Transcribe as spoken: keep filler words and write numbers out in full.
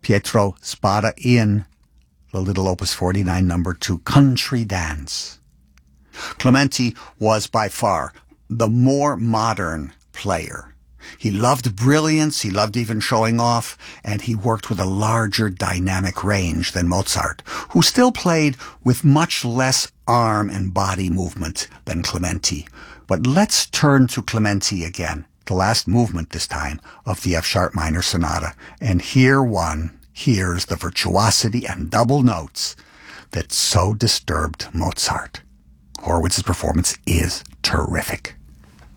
Pietro Spada in the little Opus forty-nine number two, Country Dance. Clementi was by far the more modern player. He loved brilliance, he loved even showing off, and he worked with a larger dynamic range than Mozart, who still played with much less arm and body movement than Clementi. But let's turn to Clementi again, the last movement this time of the F-sharp minor sonata, and here one hears the virtuosity and double notes that so disturbed Mozart. Horowitz's performance is terrific.